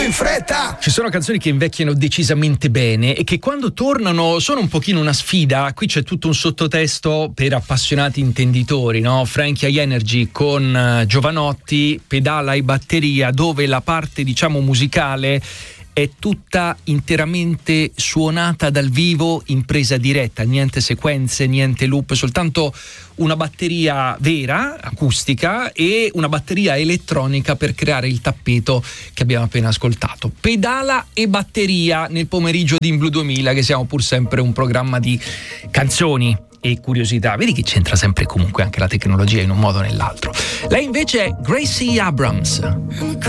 in fretta. Ci sono canzoni che invecchiano decisamente bene e che quando tornano sono un pochino una sfida. Qui c'è tutto un sottotesto per appassionati intenditori, no? Frankie High Energy con Jovanotti, pedala e batteria, dove la parte, diciamo, musicale è tutta interamente suonata dal vivo in presa diretta, niente sequenze, niente loop, soltanto una batteria vera, acustica, e una batteria elettronica per creare il tappeto che abbiamo appena ascoltato. Pedala e batteria nel pomeriggio di In Blue 2000, che siamo pur sempre un programma di canzoni e curiosità. Vedi che c'entra sempre comunque anche la tecnologia in un modo o nell'altro. Lei invece è Gracie Abrams.